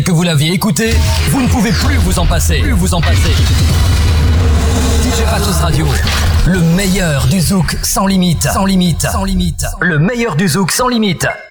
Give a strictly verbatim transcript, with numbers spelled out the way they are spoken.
que vous l'aviez écouté, vous ne pouvez plus vous en passer. Plus vous en passer. D J Patos Radio, le meilleur du zouk sans limite. Sans limite. Sans limite. Le meilleur du zouk sans limite.